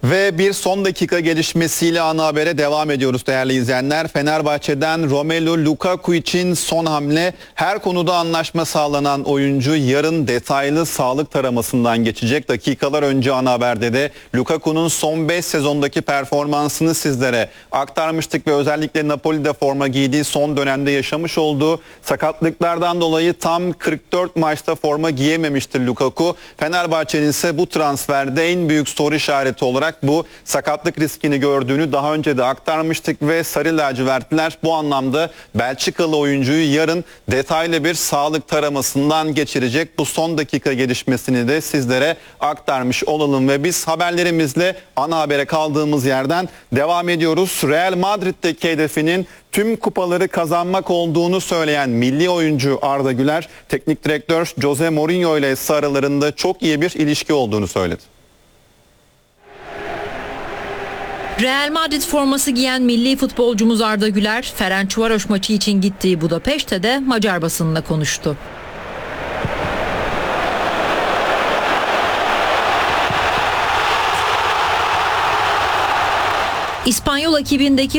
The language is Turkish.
Ve bir son dakika gelişmesiyle ana habere devam ediyoruz değerli izleyenler. Fenerbahçe'den Romelu Lukaku için son hamle. Her konuda anlaşma sağlanan oyuncu yarın detaylı sağlık taramasından geçecek. Dakikalar önce ana haberde de Lukaku'nun son 5 sezondaki performansını sizlere aktarmıştık ve özellikle Napoli'de forma giydiği son dönemde yaşamış olduğu sakatlıklardan dolayı tam 44 maçta forma giyememiştir Lukaku. Fenerbahçe'nin ise bu transferde en büyük soru işareti olarak bu sakatlık riskini gördüğünü daha önce de aktarmıştık ve Sarı Lacivertliler bu anlamda Belçikalı oyuncuyu yarın detaylı bir sağlık taramasından geçirecek. Bu son dakika gelişmesini de sizlere aktarmış olalım ve biz haberlerimizle ana habere kaldığımız yerden devam ediyoruz. Real Madrid'deki hedefinin tüm kupaları kazanmak olduğunu söyleyen milli oyuncu Arda Güler, teknik direktör Jose Mourinho ile aralarında çok iyi bir ilişki olduğunu söyledi. Real Madrid forması giyen milli futbolcumuz Arda Güler, Ferencvaros maçı için gittiği Budapeşte'de Macar basınına konuştu. İspanyol ekibindeki